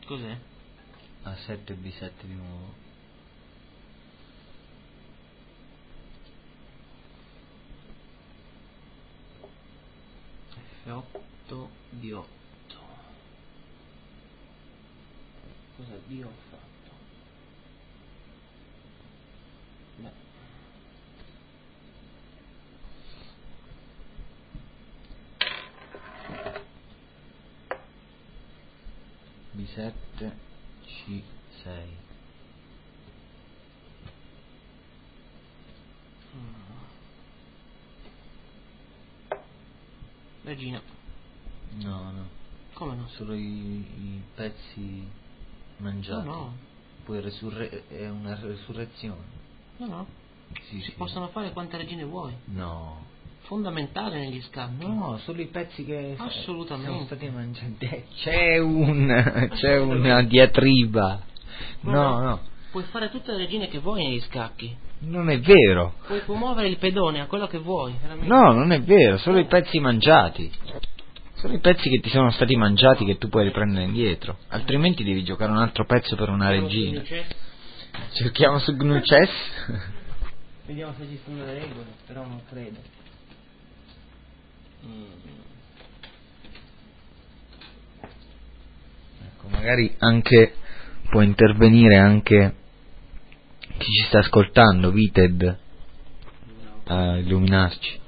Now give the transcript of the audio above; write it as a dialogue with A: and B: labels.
A: Cos'è?
B: A7 e B7 di nuovo.
A: F8 D8. Cosa D ho fatto? Beh.
B: B7 C6.
A: Regina.
B: No, no.
A: Come no?
B: Solo i pezzi mangiati.
A: No.
B: Poi è una resurrezione.
A: No.
B: Sì,
A: Si
B: sì.
A: possono fare quante regine vuoi.
B: No.
A: Fondamentale negli scacchi.
B: No, solo i pezzi che
A: Assolutamente.
B: sono stati mangiati. C'è una diatriba. No.
A: Puoi fare tutte le regine che vuoi negli scacchi.
B: Non è vero.
A: Puoi muovere il pedone a quello che vuoi, veramente.
B: No, non è vero, solo i pezzi mangiati. Sono i pezzi che ti sono stati mangiati che tu puoi riprendere indietro. Altrimenti devi giocare un altro pezzo per una regina. Cerchiamo su GNU Chess.
A: Vediamo se ci sono le regole, però non credo.
B: Ecco, magari anche può intervenire anche chi ci sta ascoltando, Vited, a illuminarci.